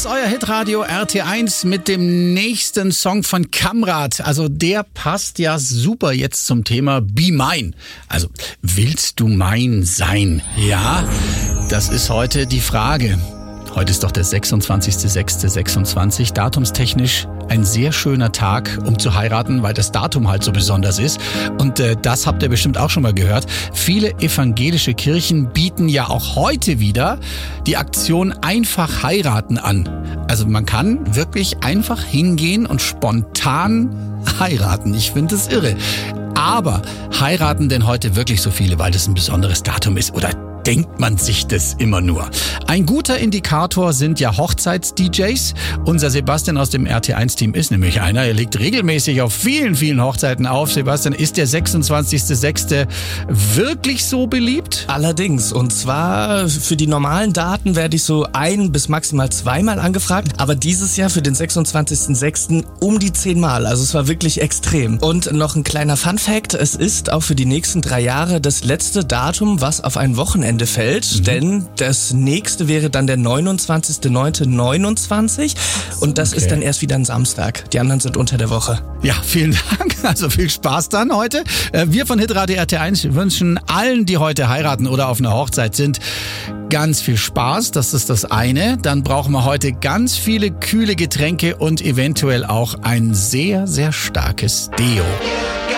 ist euer Hitradio RT1 mit dem nächsten Song von Kamrat. Also der passt ja super jetzt zum Thema Be Mine. Also willst du mein sein? Ja, das ist heute die Frage. Heute ist doch der 26.06.26, datumstechnisch ein sehr schöner Tag, um zu heiraten, weil das Datum halt so besonders ist. Und das habt ihr bestimmt auch schon mal gehört. Viele evangelische Kirchen bieten ja auch heute wieder die Aktion Einfach heiraten an. Also man kann wirklich einfach hingehen und spontan heiraten. Ich finde das irre. Aber heiraten denn heute wirklich so viele, weil das ein besonderes Datum ist? Oder denkt man sich das immer nur? Ein guter Indikator sind ja Hochzeits-DJs. Unser Sebastian aus dem RT1-Team ist nämlich einer. Er legt regelmäßig auf vielen, vielen Hochzeiten auf. Sebastian, ist der 26.06. wirklich so beliebt? Allerdings. Und zwar für die normalen Daten werde ich so ein- bis maximal zweimal angefragt. Aber dieses Jahr für den 26.06. um die 10 Mal. Also es war wirklich extrem. Und noch ein kleiner Fun-Fact. Es ist auch für die nächsten 3 Jahre das letzte Datum, was auf ein Wochenende fällt, denn das nächste wäre dann der 29.09.29 und das ist dann erst wieder ein Samstag. Die anderen sind unter der Woche. Ja, vielen Dank. Also viel Spaß dann heute. Wir von Hitradio RT1 wünschen allen, die heute heiraten oder auf einer Hochzeit sind, ganz viel Spaß. Das ist das eine. Dann brauchen wir heute ganz viele kühle Getränke und eventuell auch ein sehr, sehr starkes Deo.